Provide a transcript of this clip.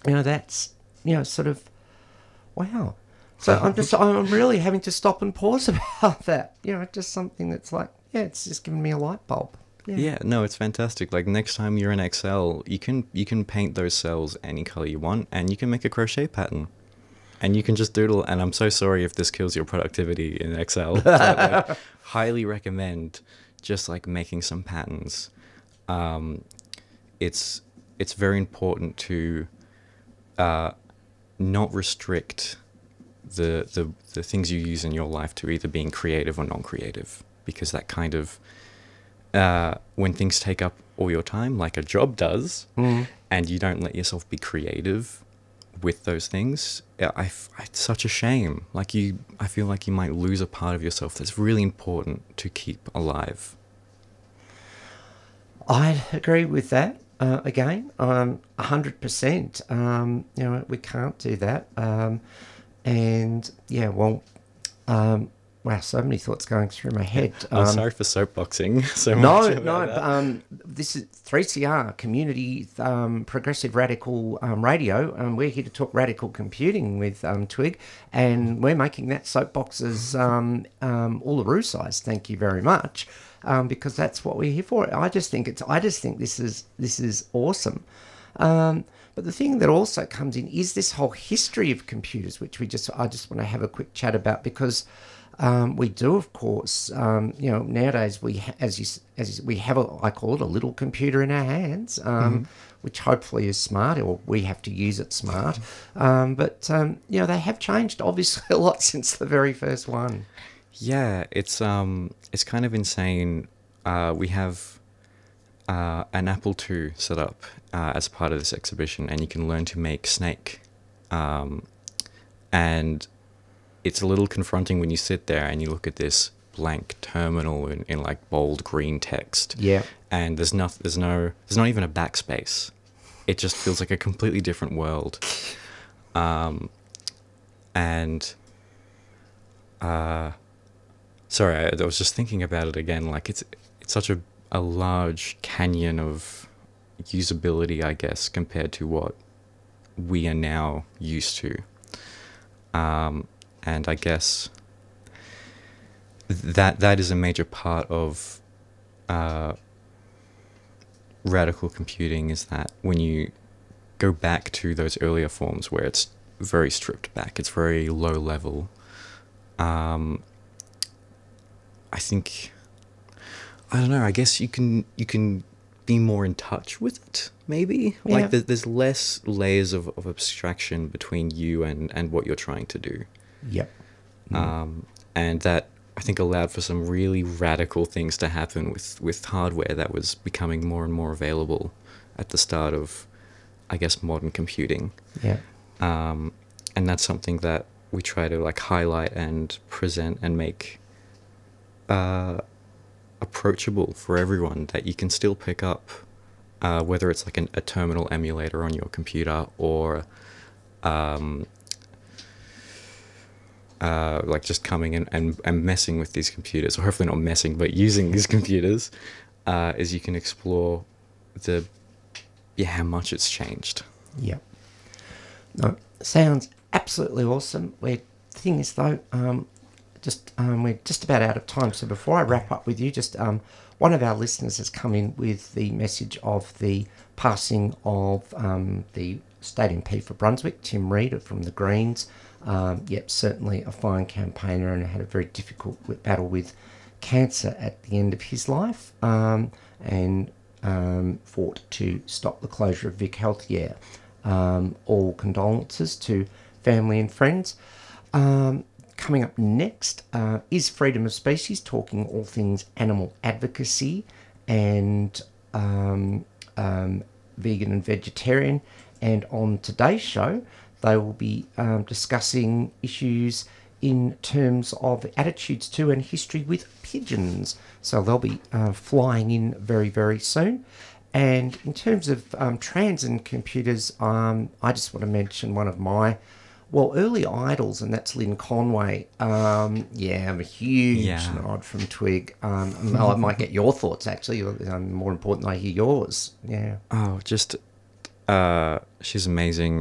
that's, sort of, wow. So I'm really having to stop and pause about that. Just something that's like, it's just given me a light bulb. Yeah, no, it's fantastic. Like next time you're in Excel, you can paint those cells any color you want, and you can make a crochet pattern, and you can just doodle. And I'm so sorry if this kills your productivity in Excel, but like, highly recommend just like making some patterns. It's very important to not restrict the things you use in your life to either being creative or non-creative, because that kind of when things take up all your time, like a job does, and you don't let yourself be creative with those things, it's such a shame. Like I feel like you might lose a part of yourself that's really important to keep alive. I agree with that. Again, 100%. We can't do that. And yeah, well, wow, so many thoughts going through my head. I'm sorry for soapboxing so much. No. This is 3CR, Community Progressive Radical Radio. We're here to talk radical computing with Twig, and we're making that soapboxes Uluru size. Thank you very much, because that's what we're here for. I just think this is awesome. But the thing that also comes in is this whole history of computers, which I just want to have a quick chat about, because we do, of course, nowadays we have I call it a little computer in our hands, which hopefully is smart, or we have to use it smart. But they have changed obviously a lot since the very first one. Yeah, it's kind of insane. We have an Apple II set up as part of this exhibition, and you can learn to make Snake. And it's a little confronting when you sit there and you look at this blank terminal in like bold green text. Yeah. And there's not even a backspace. It just feels like a completely different world. Sorry, I was just thinking about it again. Like it's such a large canyon of usability, I guess, compared to what we are now used to. And I guess that is a major part of radical computing, is that when you go back to those earlier forms where it's very stripped back, it's very low level. I think, I don't know, I guess you can be more in touch with it, maybe? Yeah. Like there's less layers of abstraction between you and what you're trying to do. Yep. And that, I think, allowed for some really radical things to happen with hardware that was becoming more and more available at the start of, I guess, modern computing. Yeah. And that's something that we try to like highlight and present and make approachable for everyone, that you can still pick up, whether it's like a terminal emulator on your computer, or like just coming in and messing with these computers, or hopefully not messing, but using these computers, is you can explore how much it's changed. Yeah. No, sounds absolutely awesome. The thing is though, we're just about out of time. So before I wrap up with you, just one of our listeners has come in with the message of the passing of the State MP for Brunswick, Tim Reid from the Greens. Certainly a fine campaigner, and had a very difficult battle with cancer at the end of his life, and fought to stop the closure of Vic Healthcare. All condolences to family and friends. Coming up next is Freedom of Species, talking all things animal advocacy and vegan and vegetarian. And on today's show, they will be discussing issues in terms of attitudes to and history with pigeons. So they'll be flying in very, very soon. And in terms of trans and computers, I just want to mention one of my early idols, and that's Lynn Conway. I'm a huge nod from Twig. I might get your thoughts, actually. More important, I hear yours. Yeah. Oh, just she's amazing.